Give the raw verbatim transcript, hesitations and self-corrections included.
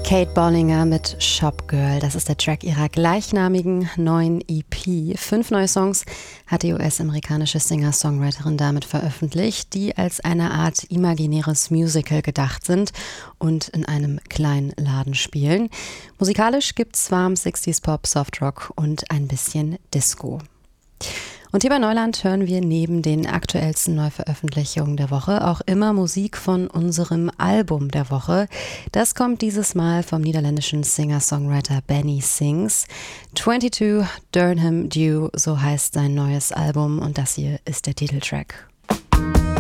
Kate Bollinger mit Shop Girl, das ist der Track ihrer gleichnamigen neuen E P. Fünf neue Songs hat die U S-amerikanische Singer-Songwriterin damit veröffentlicht, die als eine Art imaginäres Musical gedacht sind und in einem kleinen Laden spielen. Musikalisch gibt's warm sechziger Pop, Softrock und ein bisschen Disco. Und hier bei Neuland hören wir neben den aktuellsten Neuveröffentlichungen der Woche auch immer Musik von unserem Album der Woche. Das kommt dieses Mal vom niederländischen Singer-Songwriter Benny Sings. zweiundzwanzig Durham Dew, so heißt sein neues Album und das hier ist der Titeltrack.